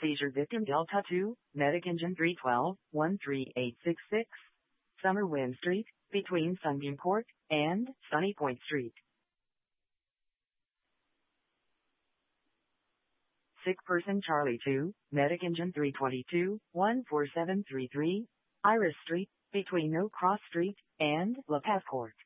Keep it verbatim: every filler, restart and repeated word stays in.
Seizure victim Delta two, medic engine three twelve, one three eight six six. Summer Wind Street, between Sunbeam Court and Sunny Point Street. Sick person Charlie two, medic engine three twenty-two, one four seven three three. Iris Street, between No Cross Street and La Paz Court.